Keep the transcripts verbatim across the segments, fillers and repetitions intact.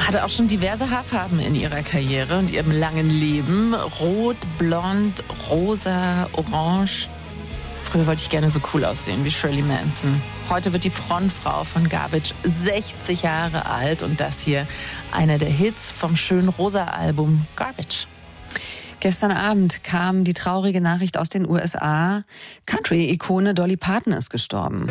Hatte auch schon diverse Haarfarben in ihrer Karriere und ihrem langen Leben. Rot, blond, rosa, orange. Früher wollte ich gerne so cool aussehen wie Shirley Manson. Heute wird die Frontfrau von Garbage sechzig Jahre alt und das hier einer der Hits vom schönen Rosa-Album Garbage. Gestern Abend kam die traurige Nachricht aus den U S A. Country-Ikone Dolly Parton ist gestorben.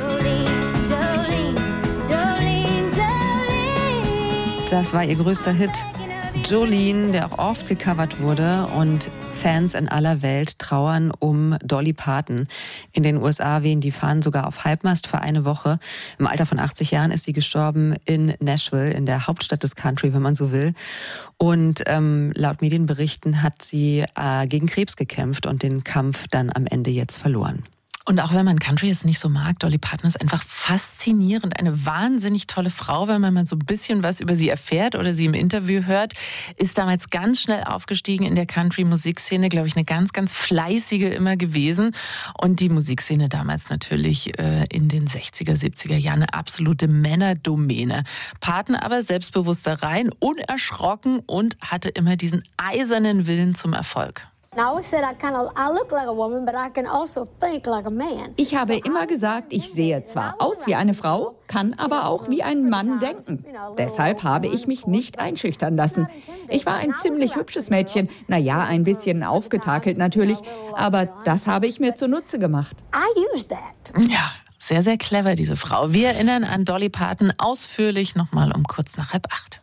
Das war ihr größter Hit. Jolene, der auch oft gecovert wurde, und Fans in aller Welt trauern um Dolly Parton. In den U S A wehen die Fahnen sogar auf Halbmast für eine Woche. Im Alter von achtzig Jahren ist sie gestorben in Nashville, in der Hauptstadt des Country, wenn man so will. Und ähm, laut Medienberichten hat sie äh, gegen Krebs gekämpft und den Kampf dann am Ende jetzt verloren. Und auch wenn man Country jetzt nicht so mag, Dolly Parton ist einfach faszinierend. Eine wahnsinnig tolle Frau, wenn man mal so ein bisschen was über sie erfährt oder sie im Interview hört. Ist damals ganz schnell aufgestiegen in der Country-Musikszene, glaube ich, eine ganz, ganz fleißige immer gewesen. Und die Musikszene damals natürlich äh, in den sechziger, siebziger Jahren eine absolute Männerdomäne. Parton aber selbstbewusster rein, unerschrocken und hatte immer diesen eisernen Willen zum Erfolg. Ich habe immer gesagt, ich sehe zwar aus wie eine Frau, kann aber auch wie ein Mann denken. Deshalb habe ich mich nicht einschüchtern lassen. Ich war ein ziemlich hübsches Mädchen. Naja, ein bisschen aufgetakelt natürlich, aber das habe ich mir zunutze gemacht. Ja. Sehr, sehr clever, diese Frau. Wir erinnern an Dolly Parton ausführlich nochmal um kurz nach halb acht.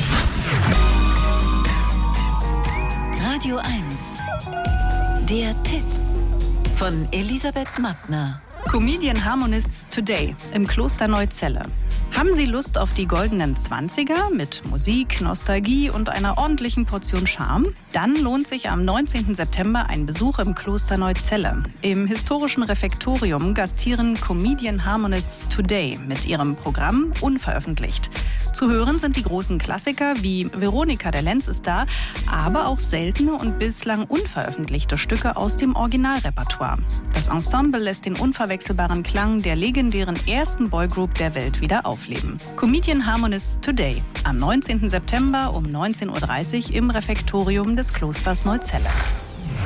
Radio eins. Der Tipp von Elisabeth Mattner. Comedian Harmonists Today im Kloster Neuzelle. Haben Sie Lust auf die goldenen Zwanziger mit Musik, Nostalgie und einer ordentlichen Portion Charme? Dann lohnt sich am neunzehnten September ein Besuch im Kloster Neuzelle. Im historischen Refektorium gastieren Comedian Harmonists Today mit ihrem Programm Unveröffentlicht. Zu hören sind die großen Klassiker wie Veronika, der Lenz ist da, aber auch seltene und bislang unveröffentlichte Stücke aus dem Originalrepertoire. Das Ensemble lässt den unverwechselbaren Klang der legendären ersten Boygroup der Welt wieder aufleben. Comedian Harmonists Today am neunzehnten September um neunzehn Uhr dreißig im Refektorium des Klosters Neuzelle.